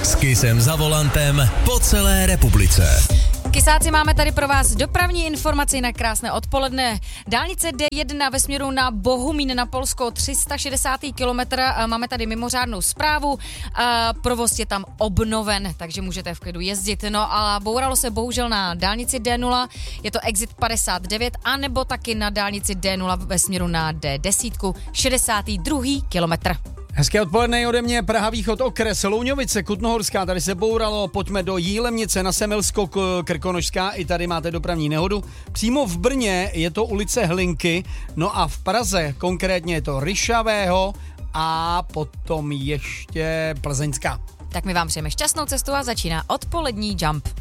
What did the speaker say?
S Kissem za volantem po celé republice. Kysáci, máme tady pro vás dopravní informaci na krásné odpoledne. Dálnice D1 ve směru na Bohumín na Polsko, 360. kilometr. Máme tady mimořádnou zprávu. Provoz je tam obnoven, takže můžete v klidu jezdit. No a bouralo se bohužel na dálnici D0, je to exit 59, anebo taky na dálnici D0 ve směru na D10, 62. kilometr. Hezké odpoledne ode mě, Praha východ, okres Louňovice, Kutnohorská, tady se bouralo, pojďme do Jílemnice na Semilsko, Krkonošská, i tady máte dopravní nehodu. Přímo v Brně je to ulice Hlinky, no a v Praze konkrétně je to Ryšavého a potom ještě Plzeňská. Tak my vám přejeme šťastnou cestu a začíná odpolední Jump.